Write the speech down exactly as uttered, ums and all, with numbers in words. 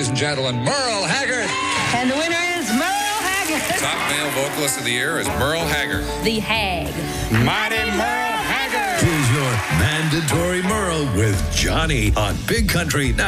ladies and gentlemen, Merle Haggard. And the winner is Merle Haggard. Top male vocalist of the year is Merle Haggard. The Hag. Mighty Merle Haggard. Here's your mandatory Merle with Johnny on Big Country